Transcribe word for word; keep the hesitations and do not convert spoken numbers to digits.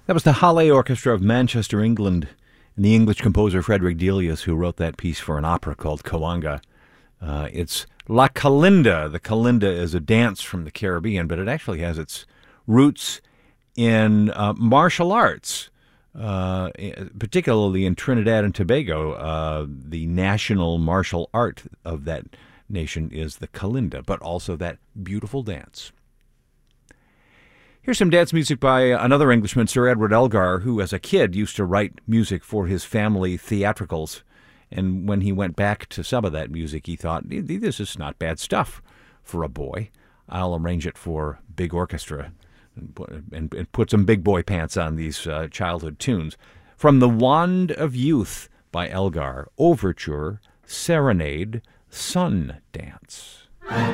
That was the Halle Orchestra of Manchester, England, and the English composer Frederick Delius, who wrote that piece for an opera called Coanga. Uh, it's La Calinda. The Calinda is a dance from the Caribbean, but it actually has its roots in uh, martial arts, uh, particularly in Trinidad and Tobago. Uh, the national martial art of that nation is the Calinda, but also that beautiful dance. Here's some dance music by another Englishman, Sir Edward Elgar, who as a kid used to write music for his family theatricals. And when he went back to some of that music, he thought, this is not bad stuff for a boy. I'll arrange it for big orchestra and put, and, and put some big boy pants on these uh, childhood tunes. From The Wand of Youth by Elgar, Overture, Serenade, Sun Dance.